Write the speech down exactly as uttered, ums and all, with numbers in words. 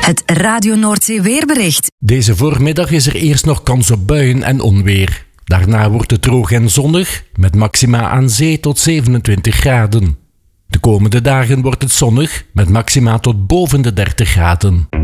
Het Radio Noordzee weerbericht. Deze voormiddag is er eerst nog kans op buien en onweer. Daarna wordt het droog en zonnig, met maxima aan zee tot zevenentwintig graden. De komende dagen wordt het zonnig, met maxima tot boven de dertig graden.